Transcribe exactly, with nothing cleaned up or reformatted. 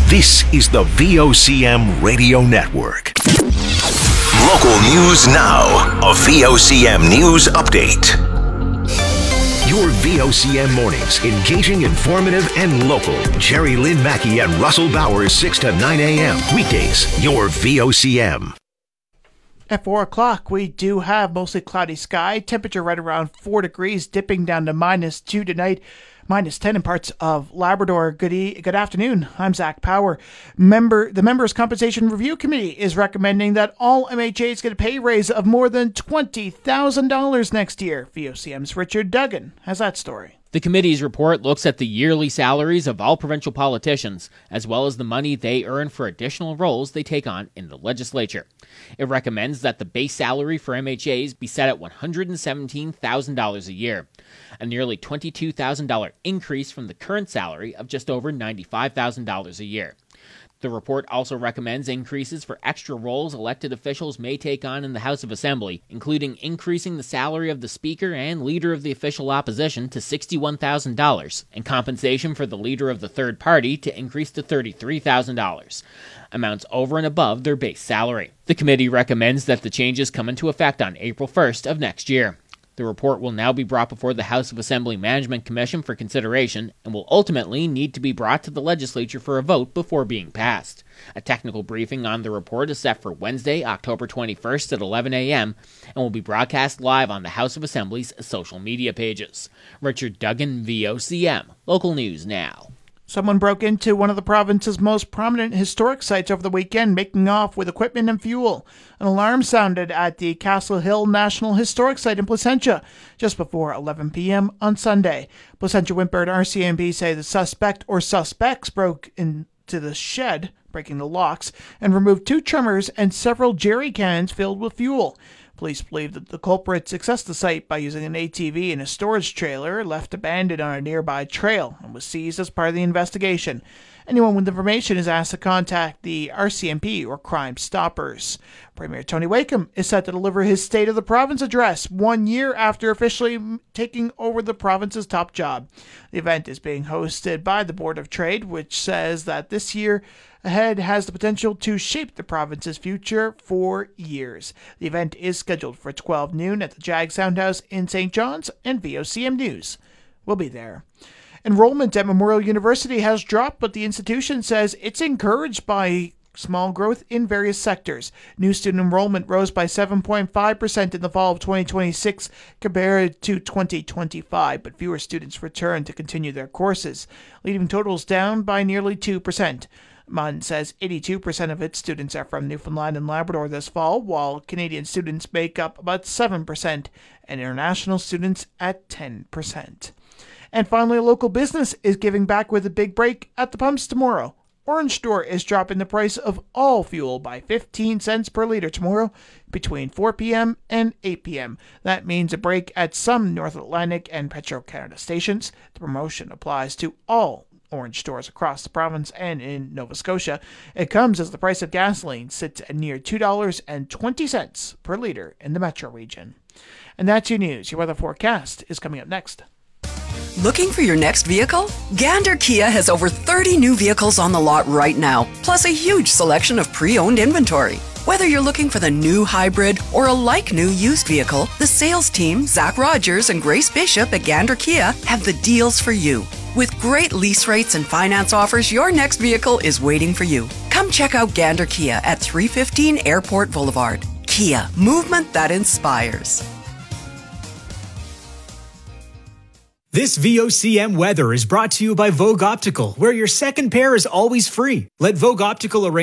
This is the V O C M Radio Network. Local news now. A V O C M News Update. Your V O C M mornings, engaging, informative, and local. Jerry Lynn Mackey and Russell Bowers, six to nine a.m. Weekdays, your V O C M. At four o'clock, we do have mostly cloudy sky. Temperature right around four degrees, dipping down to minus two tonight. Minus ten in parts of Labrador. Good e- good afternoon. I'm Zach Power. Member, the Members' Compensation Review Committee is recommending that all M H As get a pay raise of more than twenty thousand dollars next year. V O C M's Richard Duggan has that story. The committee's report looks at the yearly salaries of all provincial politicians, as well as the money they earn for additional roles they take on in the legislature. It recommends that the base salary for M H As be set at one hundred seventeen thousand dollars a year, a nearly twenty-two thousand dollars increase from the current salary of just over ninety-five thousand dollars a year. The report also recommends increases for extra roles elected officials may take on in the House of Assembly, including increasing the salary of the Speaker and Leader of the Official Opposition to sixty-one thousand dollars, and compensation for the Leader of the Third Party to increase to thirty-three thousand dollars, amounts over and above their base salary. The committee recommends that the changes come into effect on April first of next year. The report will now be brought before the House of Assembly Management Commission for consideration and will ultimately need to be brought to the legislature for a vote before being passed. A technical briefing on the report is set for Wednesday, October twenty-first at eleven a.m. and will be broadcast live on the House of Assembly's social media pages. Richard Duggan, V O C M. Local News Now. Someone broke into one of the province's most prominent historic sites over the weekend, making off with equipment and fuel. An alarm sounded at the Castle Hill National Historic Site in Placentia just before eleven p.m. on Sunday. Placentia Whimper and R C M P say the suspect or suspects broke into the shed, breaking the locks, and removed two trimmers and several jerry cans filled with fuel. Police believe that the culprits accessed the site by using an A T V and a storage trailer left abandoned on a nearby trail and was seized as part of the investigation. Anyone with information is asked to contact the R C M P or Crime Stoppers. Premier Tony Wakeham is set to deliver his State of the Province address one year after officially taking over the province's top job. The event is being hosted by the Board of Trade, which says that this year ahead has the potential to shape the province's future for years. The event is scheduled for twelve noon at the Jag Soundhouse in Saint John's, and V O C M News will be there. Enrollment at Memorial University has dropped, but the institution says it's encouraged by small growth in various sectors. New student enrollment rose by seven point five percent in the fall of twenty twenty-six compared to twenty twenty-five, but fewer students returned to continue their courses, leaving totals down by nearly two percent. M U N says eighty-two percent of its students are from Newfoundland and Labrador this fall, while Canadian students make up about seven percent and international students at ten percent. And finally, a local business is giving back with a big break at the pumps tomorrow. Orange Store is dropping the price of all fuel by fifteen cents per litre tomorrow between four p.m. and eight p.m. That means a break at some North Atlantic and Petro-Canada stations. The promotion applies to all Orange stores across the province and in Nova Scotia. It comes as the price of gasoline sits at near two dollars and twenty cents per litre in the metro region. And that's your news. Your weather forecast is coming up next. Looking for your next vehicle? Gander Kia has over thirty new vehicles on the lot right now, plus a huge selection of pre-owned inventory. Whether you're looking for the new hybrid or a like-new used vehicle, the sales team, Zach Rogers and Grace Bishop at Gander Kia, have the deals for you. With great lease rates and finance offers, your next vehicle is waiting for you. Come check out Gander Kia at three fifteen Airport Boulevard. Kia, movement that inspires. This V O C M weather is brought to you by Vogue Optical, where your second pair is always free. Let Vogue Optical arrange